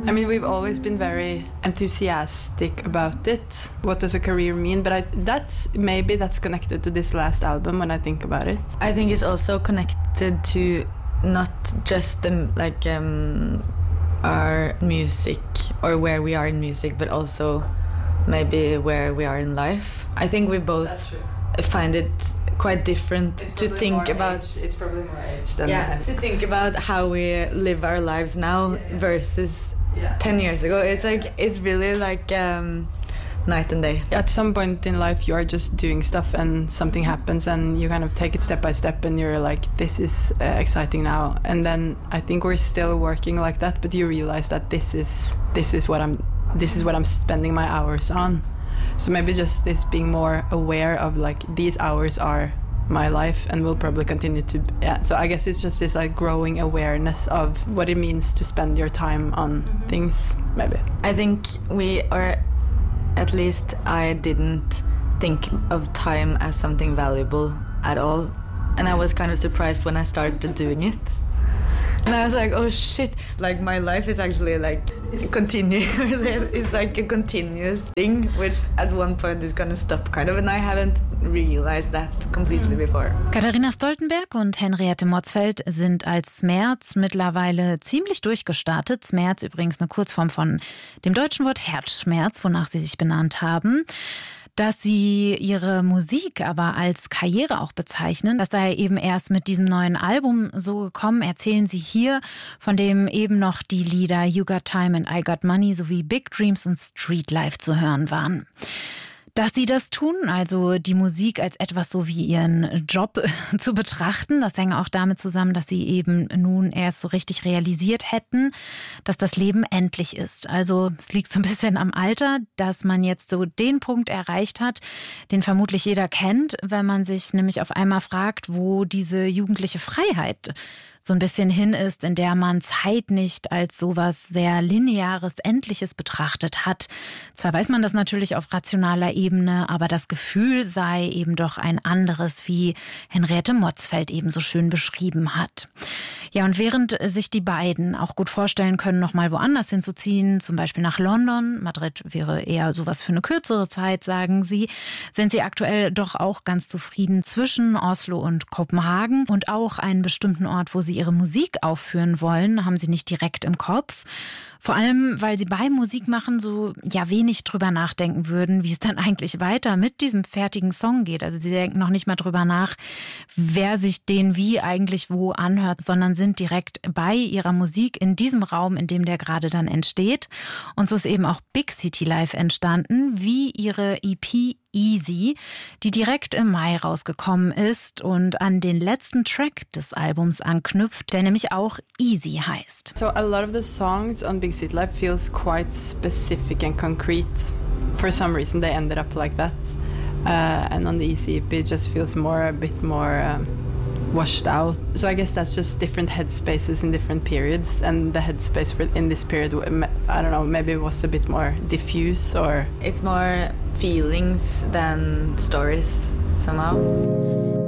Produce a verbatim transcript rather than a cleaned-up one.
I mean, we've always been very enthusiastic about it. What does a career mean? But I, that's maybe that's connected to this last album when I think about it. I think it's also connected to not just the like um, our music or where we are in music, but also maybe where we are in life. I think we both find it quite different it's to think about age. It's probably more age than yeah to think about how we live our lives now yeah, yeah. versus yeah. ten years ago. It's like it's really like um, night and day. At some point in life you are just doing stuff and something happens and you kind of take it step by step and you're like, this is uh, exciting now. And then I think we're still working like that, but you realize that this is this is what I'm this is what I'm spending my hours on. So maybe just this being more aware of like these hours are my life and will probably continue to yeah so I guess it's just this like growing awareness of what it means to spend your time on mm-hmm. things. Maybe I think we or at least I didn't think of time as something valuable at all, and I was kind of surprised when I started doing it. And I was like, oh shit, like my life is actually like continue. It's like a continuous thing, which at one point is gonna stop kind of, and I haven't realized that completely before. Katharina Stoltenberg und Henriette Motzfeldt sind als Smerz mittlerweile ziemlich durchgestartet. Smerz übrigens eine Kurzform von dem deutschen Wort Herzschmerz, wonach sie sich benannt haben. Dass sie ihre Musik aber als Karriere auch bezeichnen, das sei eben erst mit diesem neuen Album so gekommen, erzählen sie hier, von dem eben noch die Lieder You Got Time and I Got Money sowie Big Dreams und Street Life zu hören waren. Dass sie das tun, also die Musik als etwas so wie ihren Job zu betrachten, das hängt auch damit zusammen, dass sie eben nun erst so richtig realisiert hätten, dass das Leben endlich ist. Also es liegt so ein bisschen am Alter, dass man jetzt so den Punkt erreicht hat, den vermutlich jeder kennt, wenn man sich nämlich auf einmal fragt, wo diese jugendliche Freiheit so ein bisschen hin ist, in der man Zeit nicht als sowas sehr Lineares, Endliches betrachtet hat. Zwar weiß man das natürlich auf rationaler Ebene, aber das Gefühl sei eben doch ein anderes, wie Henriette Motzfeldt eben so schön beschrieben hat. Ja, und während sich die beiden auch gut vorstellen können, noch mal woanders hinzuziehen, zum Beispiel nach London, Madrid wäre eher sowas für eine kürzere Zeit, sagen sie, sind sie aktuell doch auch ganz zufrieden zwischen Oslo und Kopenhagen und auch einen bestimmten Ort, wo sie ihre Musik aufführen wollen, haben sie nicht direkt im Kopf. Vor allem, weil sie beim Musikmachen so ja wenig drüber nachdenken würden, wie es dann eigentlich weiter mit diesem fertigen Song geht. Also sie denken noch nicht mal drüber nach, wer sich den wie eigentlich wo anhört, sondern sind direkt bei ihrer Musik in diesem Raum, in dem der gerade dann entsteht. Und so ist eben auch Big City Life entstanden, wie ihre E P Easy, die direkt im Mai rausgekommen ist und an den letzten Track des Albums anknüpft, der nämlich auch Easy heißt. So a lot of the songs on Big City Life feels quite specific and concrete. For some reason they ended up like that. Uh, and on the Easy E P it just feels more, a bit more um, washed out. So I guess that's just different headspaces in different periods, and the headspace for in this period, I don't know, maybe it was a bit more diffuse, or it's more feelings than stories somehow.